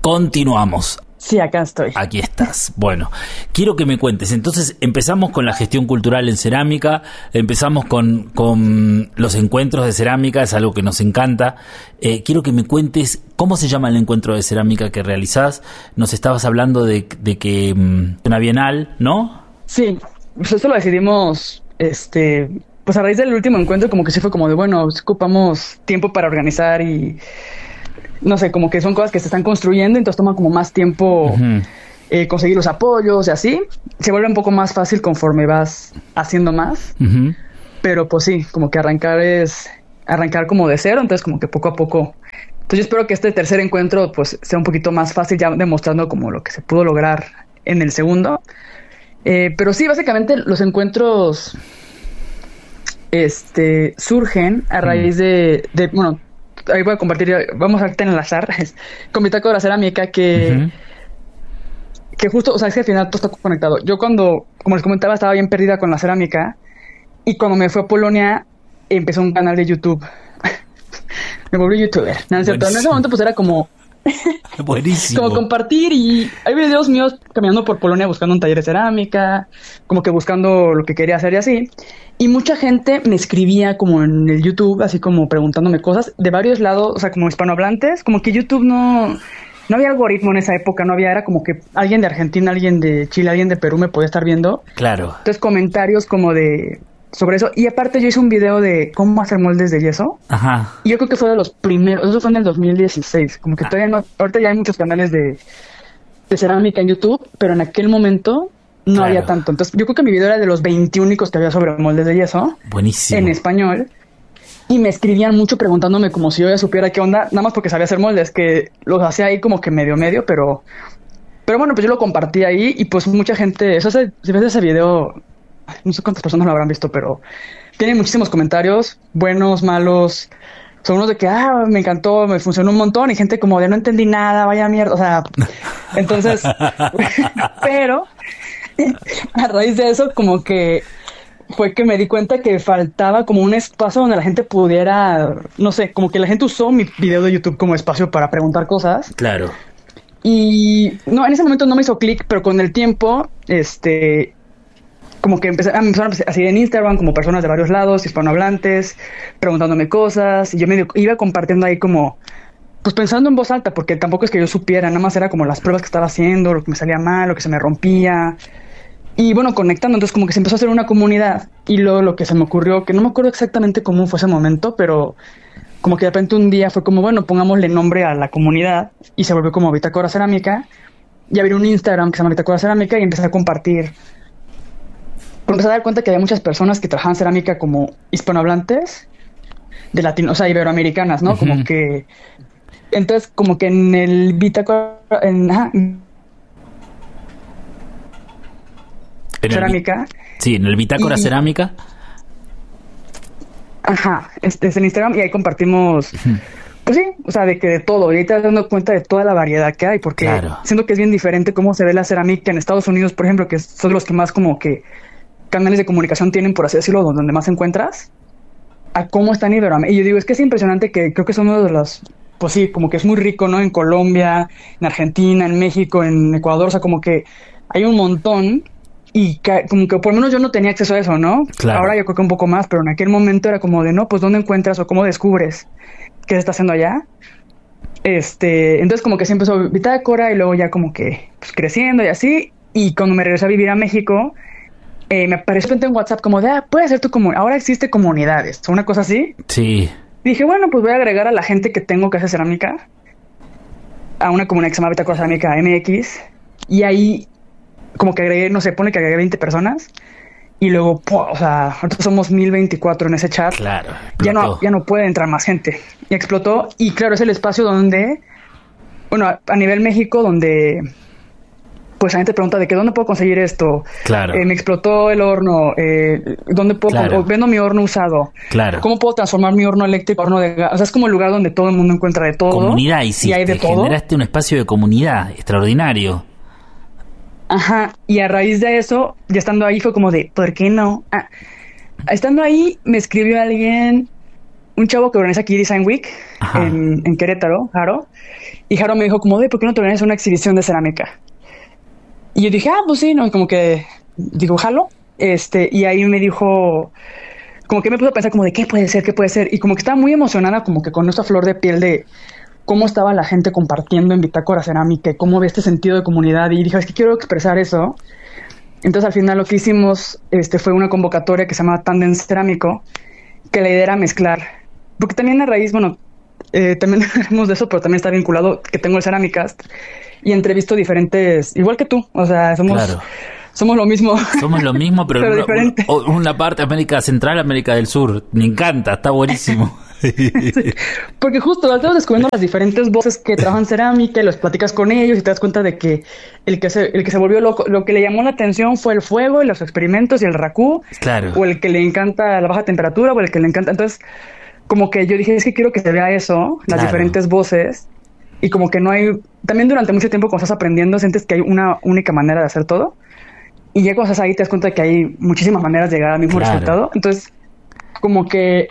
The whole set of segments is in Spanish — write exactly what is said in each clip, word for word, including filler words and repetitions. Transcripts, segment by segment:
Continuamos. Sí, acá estoy. Aquí estás. Bueno, quiero que me cuentes. Entonces, empezamos con la gestión cultural en cerámica, empezamos con, con los encuentros de cerámica, es algo que nos encanta. Eh, quiero que me cuentes cómo se llama el encuentro de cerámica que realizás. Nos estabas hablando de, de que um, una bienal, ¿no? Sí, pues eso lo decidimos, este, pues a raíz del último encuentro, como que sí fue como de, bueno, ocupamos tiempo para organizar y... no sé, como que son cosas que se están construyendo, entonces toma como más tiempo uh-huh. eh, conseguir los apoyos y así. Se vuelve un poco más fácil conforme vas haciendo más. Uh-huh. Pero pues sí, como que arrancar es arrancar como de cero, entonces como que poco a poco. Entonces yo espero que este tercer encuentro pues sea un poquito más fácil, ya demostrando como lo que se pudo lograr en el segundo. Eh, pero sí, básicamente los encuentros este surgen a raíz uh-huh. de, de, bueno, ahí voy a compartir, vamos a enlazar con Bitácora Cerámica que, uh-huh. que justo, o sea, es que al final todo está conectado. Yo cuando, como les comentaba, estaba bien perdida con la cerámica y cuando me fui a Polonia empezó un canal de YouTube. Me volví youtuber. No, en ese momento pues era como... Buenísimo. Como compartir y hay videos míos caminando por Polonia buscando un taller de cerámica, como que buscando lo que quería hacer y así. Y mucha gente me escribía como en el YouTube, así como preguntándome cosas de varios lados, o sea, como hispanohablantes, como que YouTube no, no había algoritmo en esa época, no había, era como que alguien de Argentina, alguien de Chile, alguien de Perú me podía estar viendo. Claro. Entonces comentarios como de... sobre eso, y aparte yo hice un video de cómo hacer moldes de yeso. Ajá. Y yo creo que fue de los primeros, eso fue en el dos mil dieciséis, como que ah. todavía no, ahorita ya hay muchos canales de, de cerámica en YouTube, pero en aquel momento no claro. había tanto. Entonces yo creo que mi video era de los veinti únicos que había sobre moldes de yeso. Buenísimo. En español. Y me escribían mucho preguntándome como si yo ya supiera qué onda, nada más porque sabía hacer moldes, que los hacía ahí como que medio medio, pero... Pero bueno, pues yo lo compartí ahí y pues mucha gente, eso se, si ves ese video... no sé cuántas personas lo habrán visto, pero tiene muchísimos comentarios, buenos, malos. Son unos de que, ah, me encantó, me funcionó un montón. Y gente como de, no entendí nada, vaya mierda. O sea, entonces, pero a raíz de eso, como que fue que me di cuenta que faltaba como un espacio donde la gente pudiera, no sé, como que la gente usó mi video de YouTube como espacio para preguntar cosas. Claro. Y no, en ese momento no me hizo clic, pero con el tiempo, este... como que empecé, empezaron a seguir en Instagram como personas de varios lados, hispanohablantes, preguntándome cosas, y yo me iba compartiendo ahí como, pues pensando en voz alta, porque tampoco es que yo supiera, nada más era como las pruebas que estaba haciendo, lo que me salía mal, lo que se me rompía, y bueno, conectando, entonces como que se empezó a hacer una comunidad, y luego lo que se me ocurrió, que no me acuerdo exactamente cómo fue ese momento, pero como que de repente un día fue como, bueno, pongámosle nombre a la comunidad, y se volvió como Bitácora Cerámica, y abrí un Instagram que se llama Bitácora Cerámica, y empecé a compartir. Empecé a dar cuenta que había muchas personas que trabajaban cerámica como hispanohablantes de latino, o sea, iberoamericanas, ¿no? Uh-huh. Como que entonces como que en el Bitácora en, ajá, en cerámica. El, sí, en el Bitácora y, Cerámica. Ajá, este es en Instagram y ahí compartimos uh-huh. Pues sí, o sea, de que de todo, y ahí te das dando cuenta de toda la variedad que hay, porque claro. siento que es bien diferente cómo se ve la cerámica en Estados Unidos, por ejemplo, que son los que más como que canales de comunicación tienen, por así decirlo, donde más encuentras, a cómo está en Iberoamérica. Y yo digo, es que es impresionante que creo que son uno de los, pues sí, como que es muy rico, ¿no? En Colombia, en Argentina, en México, en Ecuador, o sea, como que hay un montón y que, como que por lo menos yo no tenía acceso a eso, ¿no? Claro. Ahora yo creo que un poco más, pero en aquel momento era como de, no, pues ¿dónde encuentras o cómo descubres qué se está haciendo allá? Este, entonces como que sí empezó Bitácora y luego ya como que pues, creciendo y así, y cuando me regresé a vivir a México, Eh, me apareció en WhatsApp como de, ah, puede ser tu comunidad, ahora existe comunidades, o una cosa así. Sí. Dije, bueno, pues voy a agregar a la gente que tengo que hacer cerámica a una comunidad que se llama Bitácora Cerámica M X, y ahí como que agregué, no sé, pone que agregué veinte personas, y luego, ¡pum! O sea, ahorita somos mil veinticuatro en ese chat. Claro. Ya no, ya no puede entrar más gente. Y explotó, y claro, es el espacio donde, bueno, a, a nivel México, donde... pues la gente pregunta de que dónde puedo conseguir esto. Claro. Eh, me explotó el horno. Eh, ¿Dónde puedo claro. vendo mi horno usado? Claro. ¿Cómo puedo transformar mi horno eléctrico horno de gas? O sea, es como el lugar donde todo el mundo encuentra de todo. Comunidad hiciste. Y hay de todo. Generaste un espacio de comunidad extraordinario. Ajá. Y a raíz de eso, ya estando ahí fue como de, ¿por qué no? Ah, estando ahí me escribió alguien un chavo que organiza aquí Design Week en, en Querétaro, Jaro, y Jaro me dijo como, de, ¿por qué no te organizas una exhibición de cerámica? Y yo dije, ah, pues sí, ¿no? Como que, digo, jalo, este, y ahí me dijo, como que me puso a pensar como de, ¿qué puede ser? ¿Qué puede ser? Y como que estaba muy emocionada como que con esta flor de piel de cómo estaba la gente compartiendo en Bitácora Cerámica y cómo ve este sentido de comunidad, y dije, es que quiero expresar eso. Entonces al final lo que hicimos este, fue una convocatoria que se llama Tándem Cerámico, que la idea era mezclar, porque también a raíz, bueno, eh, también hablamos de eso, pero también está vinculado que tengo el Ceramicast y entrevisto diferentes, igual que tú, o sea, somos... Claro. Somos lo mismo. Somos lo mismo, pero, pero una, diferente. Una, una parte América Central, América del Sur. Me encanta, está buenísimo. Sí, porque justo estamos descubriendo las diferentes voces que trabajan cerámica y los platicas con ellos y te das cuenta de que el que se, el que se volvió loco, lo que le llamó la atención fue el fuego y los experimentos y el racú. Claro. O el que le encanta la baja temperatura o el que le encanta. Entonces, como que yo dije, es que quiero que se vea eso, las claro. diferentes voces. Y como que no hay... También durante mucho tiempo cuando estás aprendiendo sientes que hay una única manera de hacer todo. Y ya cuando estás ahí te das cuenta que hay muchísimas maneras de llegar al mismo claro. resultado. Entonces, como que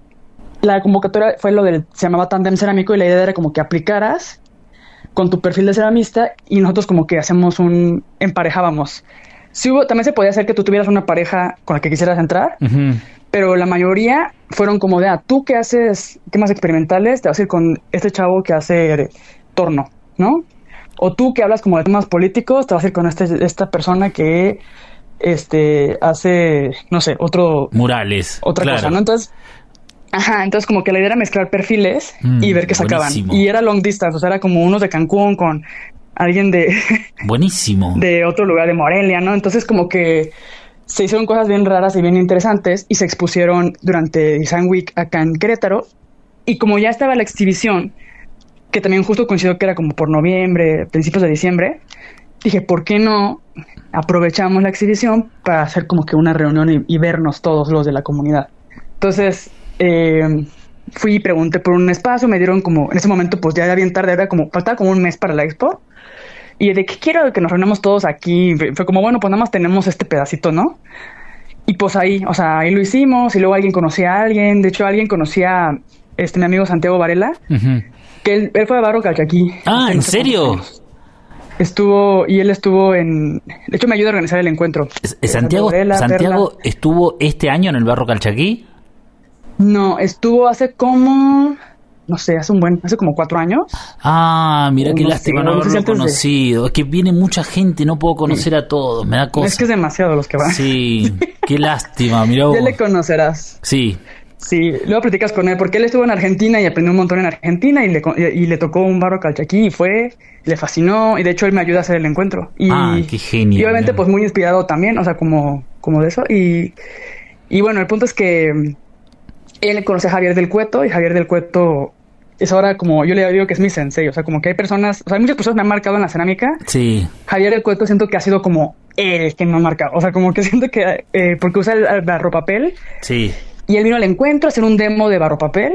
la convocatoria fue lo del... Se llamaba Tándem Cerámico y la idea era como que aplicaras con tu perfil de ceramista y nosotros como que hacemos un... emparejábamos. Sí hubo, también se podía hacer que tú tuvieras una pareja con la que quisieras entrar, uh-huh. pero la mayoría fueron como de, ah, tú que haces temas experimentales, te vas a ir con este chavo que hace torno, ¿no? O tú que hablas como de temas políticos, te vas a ir con este, esta persona que este hace, no sé, otro... Murales. Otra claro. cosa, ¿no? Entonces, ajá, entonces como que la idea era mezclar perfiles mm, y ver qué sacaban. Buenísimo. Y era long distance, o sea, era como unos de Cancún con alguien de... Buenísimo. De otro lugar, de Morelia, ¿no? Entonces como que se hicieron cosas bien raras y bien interesantes y se expusieron durante Design Week acá en Querétaro. Y como ya estaba la exhibición, que también justo coincidió que era como por noviembre, principios de diciembre, dije, ¿por qué no aprovechamos la exhibición para hacer como que una reunión y, y vernos todos los de la comunidad? Entonces, eh, fui y pregunté por un espacio, me dieron como, en ese momento pues ya era bien tarde, era como, faltaba como un mes para la expo, y de que quiero que nos reunamos todos aquí, fue como, bueno, pues nada más tenemos este pedacito, ¿no? Y pues ahí, o sea, ahí lo hicimos, y luego alguien conocía a alguien, de hecho alguien conocía a este, mi amigo Santiago Varela, uh-huh. que él, él fue de Barro Calchaquí. Ah, ¿en serio? Estuvo, y él estuvo en... De hecho, me ayuda a organizar el encuentro. ¿Santiago, Varela, Santiago estuvo este año en el Barro Calchaquí? No, estuvo hace como... No sé, hace un buen... Hace como cuatro años. Ah, mira qué no lástima sé, no haberlo no conocido. De... Es que viene mucha gente, no puedo conocer sí. a todos, me da cosa. Es que es demasiado los que van. Sí, qué lástima, mirá vos. Ya le conocerás. Sí. Sí, luego platicas con él, porque él estuvo en Argentina y aprendió un montón en Argentina y le, y le tocó un Barro Calchaquí y fue, le fascinó, y de hecho él me ayuda a hacer el encuentro. Y, ah, qué genial. Y obviamente pues muy inspirado también, o sea, como, como de eso. Y, y bueno, el punto es que él conoce a Javier del Cueto y Javier del Cueto es ahora como, yo le digo que es mi sensei, o sea, como que hay personas, o sea, hay muchas personas que me han marcado en la cerámica. Sí. Javier del Cueto siento que ha sido como el que me ha marcado, o sea, como que siento que, eh, porque usa el, el barropapel. Sí. Y él vino al encuentro a hacer un demo de barropapel.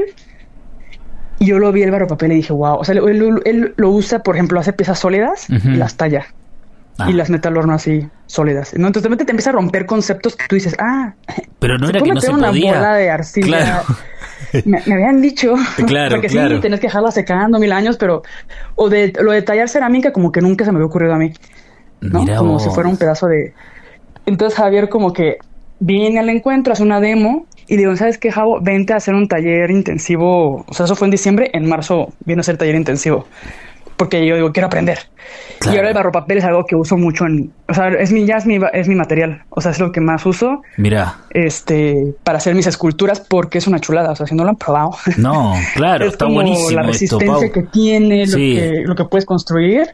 Y yo lo vi el barropapel y dije, wow. O sea, él, él, él lo usa, por ejemplo, hace piezas sólidas uh-huh. y las talla. Ah. Y las mete al horno así, sólidas. ¿No? Entonces, de repente te empieza a romper conceptos que tú dices, ah. Pero no era que no se una podía. Bola de arcilla. Claro. Me, me habían dicho. Claro, porque claro. sí, tenés que dejarla secando mil años, pero. O de lo de tallar cerámica, como que nunca se me había ocurrido a mí. ¿No? Mira como vos. si fuera un pedazo de. Entonces, Javier, como que viene al encuentro, hace una demo. Y digo, ¿sabes qué, Javo? Vente a hacer un taller intensivo. O sea, eso fue en diciembre. En marzo viene a hacer taller intensivo. Porque yo digo, quiero aprender. Claro. Y ahora el barropapel es algo que uso mucho en... O sea, es mi, ya es mi, es mi material. O sea, es lo que más uso. Mira. Este, para hacer mis esculturas porque es una chulada. O sea, si no lo han probado. No, claro, es está como buenísimo la resistencia esto, que tiene, lo, sí. que, lo que puedes construir.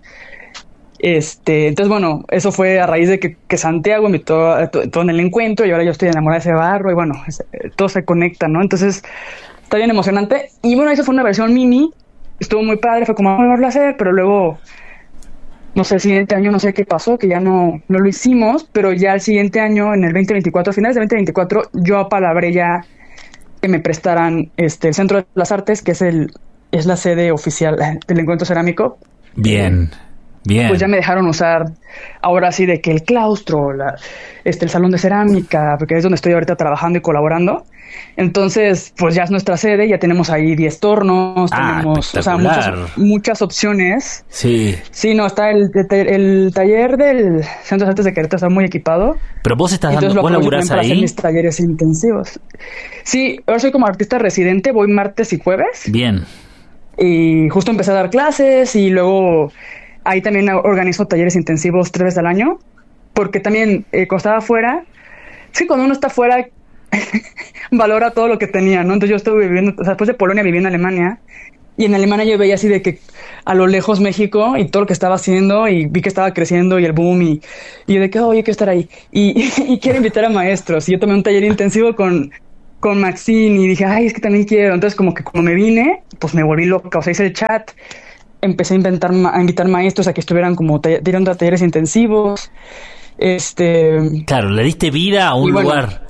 Este, entonces, bueno, eso fue a raíz de que, que Santiago me invitó a, todo en el encuentro y ahora yo estoy enamorada de ese barro y bueno, es, todo se conecta, ¿no? Entonces, está bien emocionante. Y bueno, eso fue una versión mini, estuvo muy padre, fue como, vamos a volverlo a hacer, pero luego, no sé, el siguiente año no sé qué pasó, que ya no, no lo hicimos, pero ya el siguiente año, en el veinte veinticuatro, a finales de veinte veinticuatro, yo apalabré ya que me prestaran este, el Centro de las Artes, que es, el, es la sede oficial del encuentro cerámico. Bien. Bien. Pues ya me dejaron usar ahora sí de que el claustro, la, este, el salón de cerámica, porque es donde estoy ahorita trabajando y colaborando. Entonces, pues ya es nuestra sede, ya tenemos ahí diez tornos, ah, tenemos, o sea, muchas, muchas opciones. Sí. Sí, no, está el, el taller del Centro de Artes de Querétaro, está muy equipado. Pero vos estás dando, vos laburás para ahí. Hacer mis talleres intensivos. Sí, ahora soy como artista residente, voy martes y jueves. Bien. Y justo empecé a dar clases y luego ahí también organizo talleres intensivos tres veces al año, porque también eh, cuando estaba afuera, sí, cuando uno está afuera valora todo lo que tenía, ¿no? Entonces yo estuve viviendo, o sea, después de Polonia viví en Alemania, y en Alemania yo veía así de que a lo lejos México y todo lo que estaba haciendo, y vi que estaba creciendo y el boom, y, y yo de que, oye, quiero estar ahí, y, y, y quiero invitar a maestros, y yo tomé un taller intensivo con, con Maxine, y dije, ay, es que también quiero, entonces como que cuando me vine, pues me volví loca, o sea, hice el chat, empecé a, inventar, a invitar maestros a que estuvieran como dando talleres intensivos, este... Claro, le diste vida a un bueno, lugar...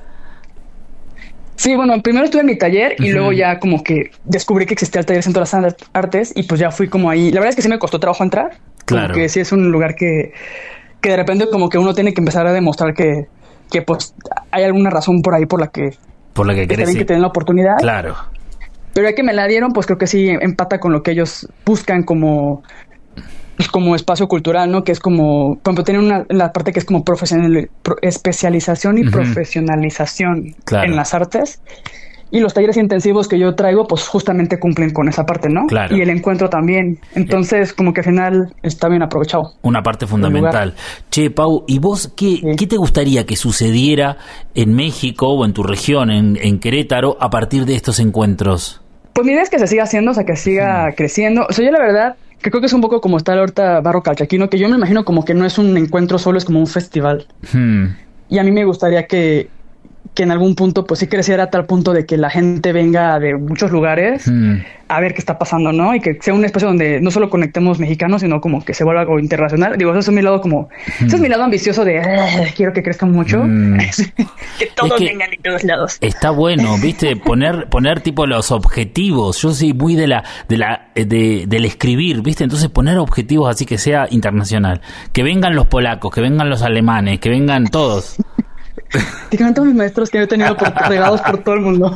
Sí, bueno, primero estuve en mi taller y uh-huh. luego ya como que descubrí que existía el taller Centro de las Artes y pues ya fui como ahí. La verdad es que sí me costó trabajo entrar. Claro. Porque sí es un lugar que, que de repente como que uno tiene que empezar a demostrar que, que pues hay alguna razón por ahí por la que... Por la que está bien que tengan la oportunidad. Claro. Pero ya que me la dieron, pues creo que sí empata con lo que ellos buscan como... como espacio cultural, ¿no? Que es como, por ejemplo, tienen una la parte que es como profesional, pro, especialización y uh-huh. profesionalización claro. en las artes. Y los talleres intensivos que yo traigo, pues justamente cumplen con esa parte, ¿no? Claro. Y el encuentro también. Entonces, como que al final está bien aprovechado. Una parte fundamental. Che, Pau, ¿y vos qué, sí. qué te gustaría que sucediera en México o en tu región, en, en Querétaro, a partir de estos encuentros? Pues mi idea es que se siga haciendo, o sea, que siga hmm. creciendo. O sea, yo la verdad... que creo que es un poco como está ahorita Barro Calchaquino, que yo me imagino como que no es un encuentro solo, es como un festival. Hmm. Y a mí me gustaría que, que en algún punto pues sí creciera a tal punto de que la gente venga de muchos lugares hmm. a ver qué está pasando, ¿no? Y que sea un espacio donde no solo conectemos mexicanos, sino como que se vuelva algo internacional. Digo, eso es mi lado como... Hmm. Ese es mi lado ambicioso de... quiero que crezca mucho. Hmm. Que todos es que vengan de todos lados. Está bueno, ¿viste? Poner poner tipo los objetivos. Yo soy muy de la de la de, del escribir, ¿viste? Entonces poner objetivos así que sea internacional. Que vengan los polacos, que vengan los alemanes, que vengan todos. Digan todos mis maestros que he tenido por, regados por todo el mundo.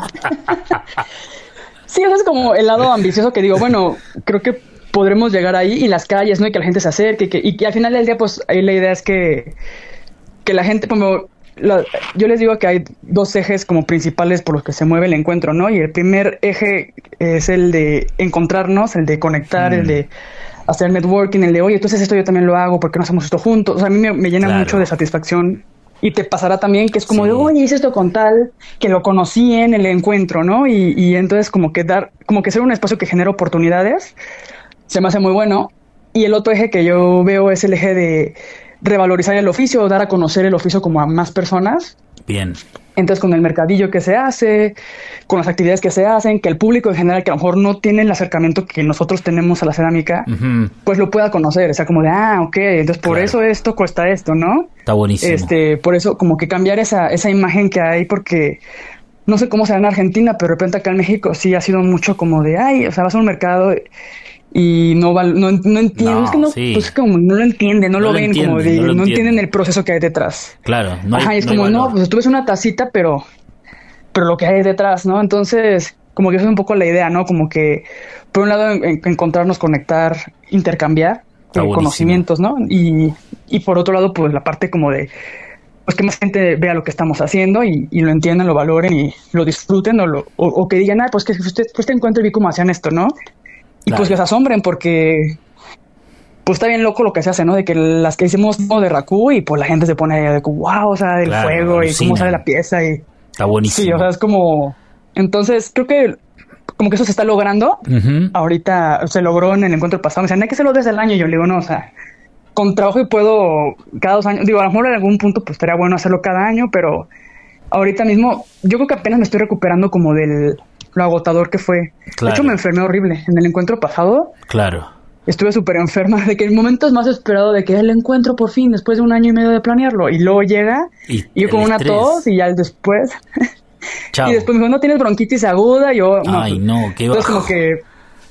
Sí, eso es como el lado ambicioso que digo, bueno, creo que podremos llegar ahí y las calles, ¿no? Y que la gente se acerque y que, y que al final del día, pues ahí la idea es que, que la gente, como la, yo les digo que hay dos ejes como principales por los que se mueve el encuentro, ¿no? Y el primer eje es el de encontrarnos, el de conectar, mm. el de hacer networking, el de, oye, entonces esto yo también lo hago, ¿por qué no hacemos esto juntos? O sea, a mí me, me llena claro. mucho de satisfacción. Y te pasará también que es como sí. de, oye, hice esto con tal, que lo conocí en el encuentro, ¿no? Y, y entonces como que dar, como que ser un espacio que genera oportunidades, se me hace muy bueno. Y el otro eje que yo veo es el eje de revalorizar el oficio, dar a conocer el oficio como a más personas. Bien. Entonces con el mercadillo que se hace, con las actividades que se hacen, que el público en general que a lo mejor no tiene el acercamiento que nosotros tenemos a la cerámica, uh-huh. pues lo pueda conocer. O sea, como de, ah, ok, entonces por claro. eso esto cuesta esto, ¿no? Está buenísimo. Este, por eso como que cambiar esa, esa imagen que hay, porque no sé cómo será en Argentina, pero de repente acá en México sí ha sido mucho como de, ay, o sea, vas a un mercado y no va, no, no entienden, no, es que no, sí. pues como no lo entienden, no, no lo, lo ven, entienden, como de, no, no entienden el proceso que hay detrás. Claro, no hay, Ajá, y es no como, no, pues tú ves una tacita, pero, pero lo que hay detrás, ¿no? Entonces, como que eso es un poco la idea, ¿no? Como que, por un lado, en, encontrarnos, conectar, intercambiar eh, conocimientos, ¿no? Y, y por otro lado, pues la parte como de, pues que más gente vea lo que estamos haciendo y, y lo entiendan, lo valoren y lo disfruten, o, lo, o, o que digan, ah, pues que usted, pues te encuentro y vi cómo hacían esto, ¿no? Y claro. pues les asombren porque pues está bien loco lo que se hace, ¿no? De que las que hicimos de Raku y pues la gente se pone de wow, o sea, del claro, fuego y cómo sale la pieza y está buenísimo. Sí, o sea, es como entonces creo que como que eso se está logrando. Uh-huh. Ahorita se logró en el encuentro pasado. Me decían, hay que hacerlo desde el año. Y yo le digo, no, o sea, con trabajo y puedo cada dos años. Digo, a lo mejor en algún punto pues estaría bueno hacerlo cada año, pero ahorita mismo yo creo que apenas me estoy recuperando como del lo agotador que fue. Claro. De hecho, me enfermé horrible en el encuentro pasado. Claro. Estuve súper enferma, de que el momento es más esperado de que el encuentro por fin, después de un año y medio de planearlo, y luego llega, y, y yo con una tos, y ya después... Chao. Y después me dijo, no tienes bronquitis aguda, y yo... Ay, no, no, qué Entonces como que...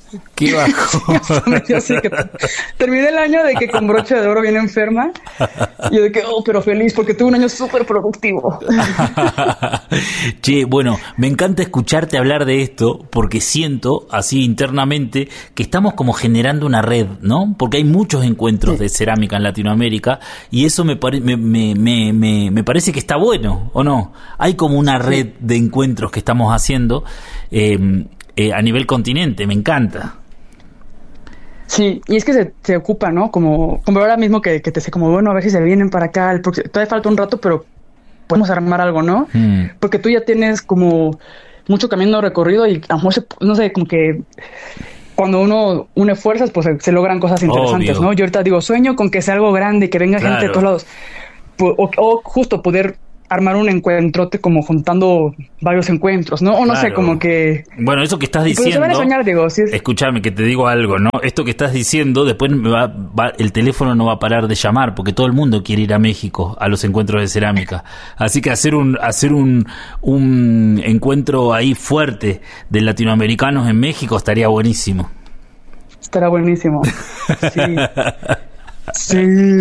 Qué bajo. Yo sí que terminé el año de que con broche de oro bien enferma. Y yo de que, oh, pero feliz porque tuve un año súper productivo. Che, bueno, me encanta escucharte hablar de esto porque siento así internamente que estamos como generando una red, ¿no? Porque hay muchos encuentros sí. de cerámica en Latinoamérica y eso me, pare, me, me, me, me, me parece que está bueno, ¿o no? Hay como una red sí. de encuentros que estamos haciendo eh, eh, a nivel continente, me encanta. Sí, y es que se, se ocupa, ¿no? Como, como ahora mismo que, que te sé como, bueno, a ver si se vienen para acá. El próximo, todavía falta un rato, pero podemos armar algo, ¿no? Mm. Porque tú ya tienes como mucho camino recorrido y a lo mejor, se, no sé, como que cuando uno une fuerzas, pues se, se logran cosas interesantes, obvio. ¿No? Yo ahorita digo, sueño con que sea algo grande y que venga claro. gente de todos lados. O, o justo poder armar un encuentrote como juntando varios encuentros, ¿no? O no claro. sé, como que... Bueno, eso que estás diciendo... Se van a soñar, digo, sí es... Escúchame, que te digo algo, ¿no? Esto que estás diciendo, después me va, va, el teléfono no va a parar de llamar, porque todo el mundo quiere ir a México, a los encuentros de cerámica. Así que hacer un hacer un, un encuentro ahí fuerte de latinoamericanos en México estaría buenísimo. Estará buenísimo, sí. Sí.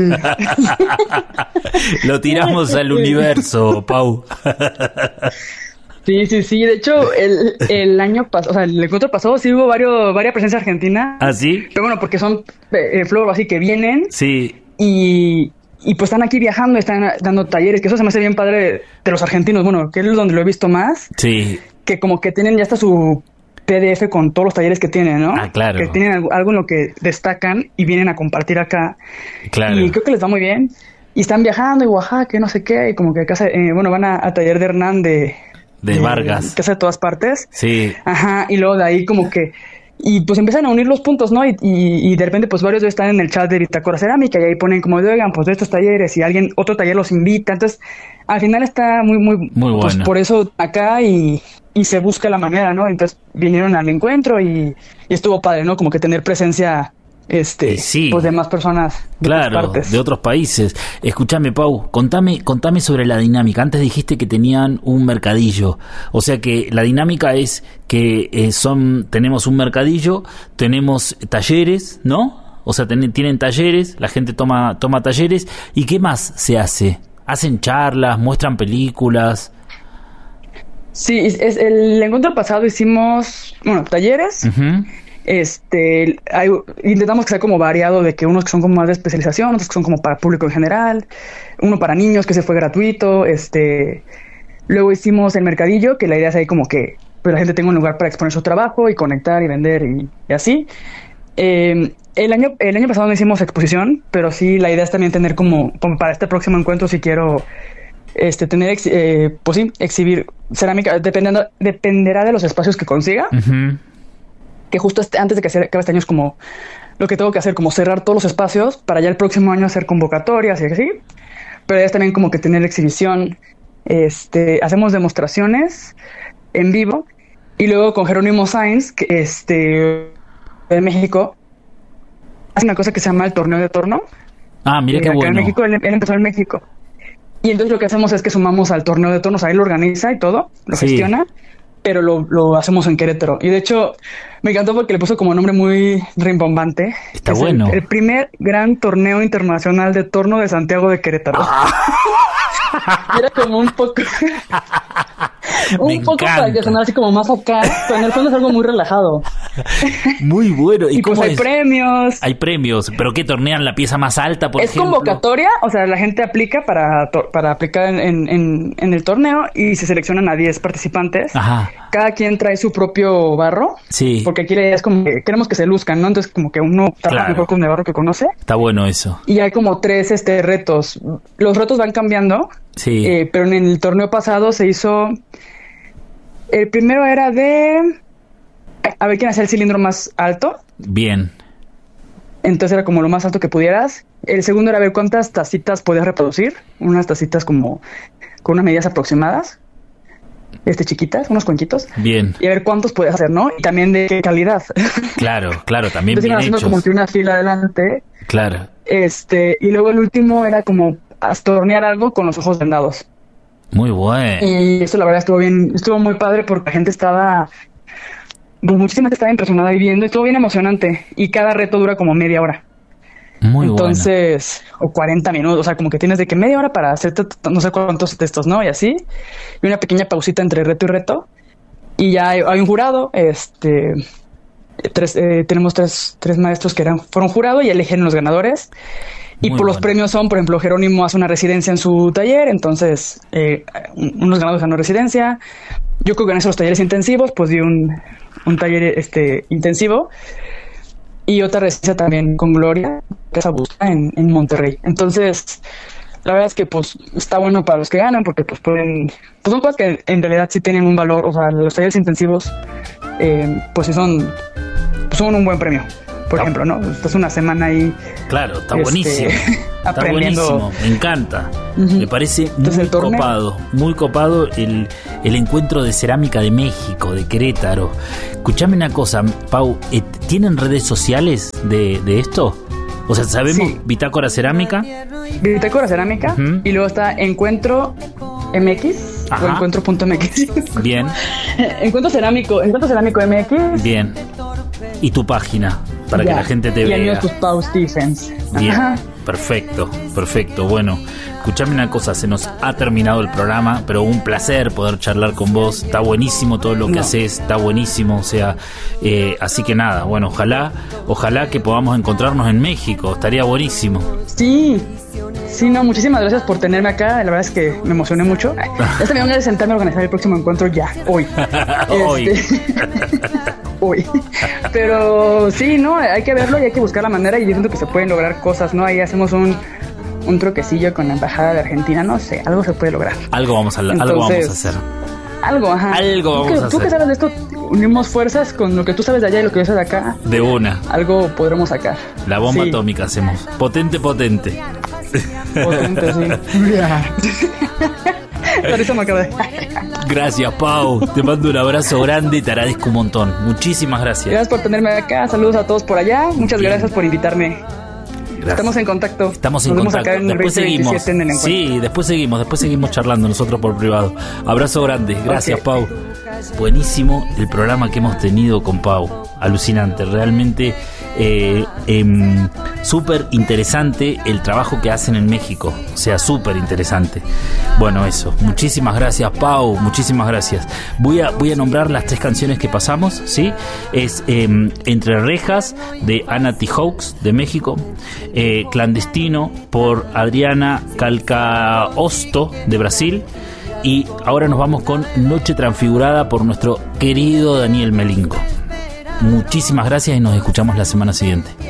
Lo tiramos al universo, Pau. Sí, sí, sí. De hecho, el, el año pasado, o sea, el encuentro pasado sí hubo varios, varias presencias argentinas. ¿Ah, sí? Pero bueno, porque son eh, flor así que vienen. Sí. Y, y pues están aquí viajando, están dando talleres, que eso se me hace bien padre de, de los argentinos. Bueno, que es donde lo he visto más. Sí. Que como que tienen ya hasta su P D F con todos los talleres que tienen, ¿no? Ah, claro. Que tienen algo, algo en lo que destacan y vienen a compartir acá. Claro. Y creo que les va muy bien. Y están viajando y Oaxaca, no sé qué, y como que casa, eh, bueno, van a, a taller de Hernán de... De, de Vargas. Que hace de todas partes. Sí. Ajá, y luego de ahí como que... Y pues empiezan a unir los puntos, ¿no? Y, y, y de repente pues varios están en el chat de Bitácora Cerámica y ahí ponen como, oigan, pues de estos talleres y alguien, otro taller los invita. Entonces, al final está muy, muy... Muy bueno. Pues por eso acá y... y se busca la manera, ¿no? Entonces vinieron al encuentro y, y estuvo padre, ¿no? Como que tener presencia, este, sí. pues de más personas de claro, otras partes. De otros países. Escúchame, Pau, contame, contame sobre la dinámica. Antes dijiste que tenían un mercadillo, o sea que la dinámica es que eh, son, tenemos un mercadillo, tenemos talleres, ¿no? O sea, ten, tienen talleres, la gente toma, toma talleres, ¿y qué más se hace? ¿Hacen charlas, muestran películas? Sí, es, es el encuentro pasado hicimos, bueno, talleres. Uh-huh. Este, hay, intentamos que sea como variado, de que unos que son como más de especialización, otros que son como para público en general, uno para niños que se fue gratuito, este, luego hicimos el mercadillo, que la idea es ahí como que pues, la gente tenga un lugar para exponer su trabajo y conectar y vender y, y así. Eh, el año el año pasado no hicimos exposición, pero sí la idea es también tener como, como para este próximo encuentro si quiero este tener ex, eh, pues sí, exhibir cerámica, dependiendo, dependerá de los espacios que consiga. Uh-huh. Que justo este, antes de que se acabe este año es como lo que tengo que hacer, como cerrar todos los espacios para ya el próximo año hacer convocatorias y así. Pero es también como que tener exhibición, este, hacemos demostraciones en vivo y luego con Jerónimo Sainz, que este de México, hace una cosa que se llama el torneo de torno. Ah, mira qué acá bueno. En México, él, él empezó en México. Y entonces lo que hacemos es que sumamos al torneo de tornos, ahí lo organiza y todo, lo sí. gestiona, pero lo, lo hacemos en Querétaro. Y de hecho, me encantó porque le puso como nombre muy rimbombante. Está bueno. El, el primer gran torneo internacional de torno de Santiago de Querétaro. Ah. Era como un poco... un me poco encanta. Para que sonara así como más acá, pero en el fondo es algo muy relajado. Muy bueno. Y, y pues hay es? premios. Hay premios, pero ¿qué tornean la pieza más alta, por es ejemplo? Es convocatoria, o sea, la gente aplica para, para aplicar en, en, en el torneo y se seleccionan a diez participantes. Ajá. Cada quien trae su propio barro. Sí. Porque aquí es como que queremos que se luzcan, ¿no? Entonces como que uno trabaja claro. mejor con el barro que conoce. Está bueno eso. Y hay como tres este retos. Los retos van cambiando. Sí. Eh, pero en el torneo pasado se hizo... El primero era de... A ver quién hacía el cilindro más alto. Bien. Entonces era como lo más alto que pudieras. El segundo era ver cuántas tacitas podías reproducir. Unas tacitas como... Con unas medidas aproximadas. Este, chiquitas, unos cuenquitos. Bien. Y a ver cuántos podías hacer, ¿no? Y también de qué calidad. Claro, claro, también entonces bien iban haciendo hechos. Como que una fila adelante. Claro. Este, y luego el último era como astornear algo con los ojos vendados. Muy bueno. Y eso la verdad estuvo bien, estuvo muy padre porque la gente estaba pues muchísima gente estaba impresionada y viendo, estuvo bien emocionante. Y cada reto dura como media hora. Muy Entonces, bueno. O cuarenta minutos, o sea, como que tienes de que media hora para hacer no sé cuántos textos, ¿no? Y así. Y una pequeña pausita entre reto y reto. Y ya hay, hay un jurado, este... Tres, eh, tenemos tres, tres maestros que eran, fueron jurados y eligen los ganadores. Y Muy por los bueno. premios son, por ejemplo, Jerónimo hace una residencia en su taller, entonces eh, unos ganadores ganó residencia. Yo creo que en esos talleres intensivos, pues di un, un taller este intensivo. Y otra residencia también con Gloria, que es Abusa en, en Monterrey. Entonces, la verdad es que pues está bueno para los que ganan, porque pues pueden, pues son cosas que en realidad sí tienen un valor. O sea, los talleres intensivos, eh, pues sí son, pues son un buen premio. Por ejemplo, ¿no? Estás una semana ahí. Claro, está este, buenísimo. Está aprendiendo. buenísimo, me encanta. Uh-huh. Me parece Entonces, muy el torneo. copado, muy copado el, el encuentro de cerámica de México, de Querétaro. Escuchame una cosa, Pau, ¿tienen redes sociales de, de esto? O sea, ¿sabemos Sí. Bitácora Cerámica? Bitácora Cerámica. Uh-huh. Y luego está Encuentro M X Ajá. o Encuentro punto M X. Bien, Encuentro Cerámico, Encuentro Cerámico M X. bien. ¿Y tu página? Para Ya. que la gente te y el mío vea. es tus Pau Stephens. Bien, Ajá. perfecto, perfecto. Bueno, escuchame una cosa, se nos ha terminado el programa, pero un placer poder charlar con vos. Está buenísimo todo lo que No. haces, está buenísimo, o sea, eh, así que nada, bueno, ojalá, ojalá que podamos encontrarnos en México, estaría buenísimo. Sí, sí, no, muchísimas gracias por tenerme acá. La verdad es que me emocioné mucho. Ya se me van a sentarme a organizar el próximo encuentro ya, hoy. Hoy. Este, hoy. Pero sí, no, hay que verlo y hay que buscar la manera y yo siento que se pueden lograr cosas, ¿no? Ahí hacemos un, un troquecillo con la embajada de Argentina, no sé, algo se puede lograr. Algo vamos a, algo Entonces, vamos a hacer. Algo, ajá. Algo Tú vamos que, a tú hacer. que sabes de esto, unimos fuerzas con lo que tú sabes de allá y lo que yo sé de acá. De una, Algo podremos sacar. la bomba Sí. atómica hacemos. Potente, potente. Potente, sí. La risa me acaba de... Gracias, Pau. Te mando un abrazo grande y te agradezco un montón. Muchísimas gracias. Gracias por tenerme acá. Saludos a todos por allá. Muchas Bien. gracias por invitarme. Gracias. Estamos en contacto. Estamos en Nos vemos contacto. acá en el Después veinte seguimos. veintisiete en el encuentro. Sí, después seguimos. Después seguimos charlando nosotros por privado. Abrazo grande. Gracias, Ok. Pau. Buenísimo el programa que hemos tenido con Pau. Alucinante. Realmente eh, eh, súper interesante el trabajo que hacen en México. O sea, súper interesante. Bueno, eso. Muchísimas gracias, Pau. Muchísimas gracias. Voy a, voy a nombrar las tres canciones que pasamos, ¿sí? Es eh, Entre Rejas, de Ana Tijoux, de México. Eh, Clandestino, por Adriana Calcaosto, de Brasil. Y ahora nos vamos con Noche Transfigurada, por nuestro querido Daniel Melingo. Muchísimas gracias y nos escuchamos la semana siguiente.